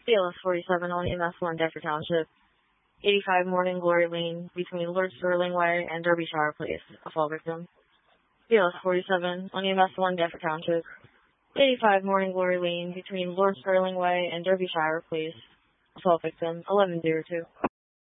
BLS 47 on EMS 1 Deptford Township. 85 Morning Glory Lane between Lord Sterling Way and Derbyshire Place. Assault victim. BLS 47 on EMS 1 Deptford Township. 85 Morning Glory Lane between Lord Sterling Way and Derbyshire Place. Assault victim 1102.